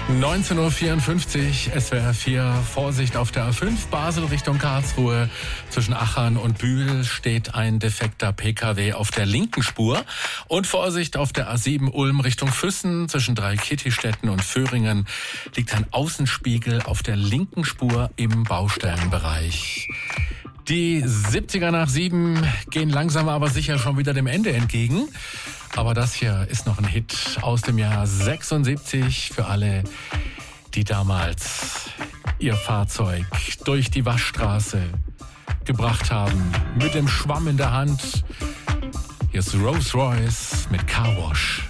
19.54 Uhr, SWR 4, Vorsicht auf der A5, Basel Richtung Karlsruhe. Zwischen Achern und Bühl steht ein defekter PKW auf der linken Spur. Und Vorsicht auf der A7 Ulm Richtung Füssen. Zwischen Dreikitti-Städten und Föhringen liegt ein Außenspiegel auf der linken Spur im Baustellenbereich. Die 70er nach 7 gehen langsam aber sicher schon wieder dem Ende entgegen. Aber das hier ist noch ein Hit aus dem Jahr 76 für alle, die damals ihr Fahrzeug durch die Waschstraße gebracht haben, mit dem Schwamm in der Hand. Hier ist Rolls Royce mit Car Wash.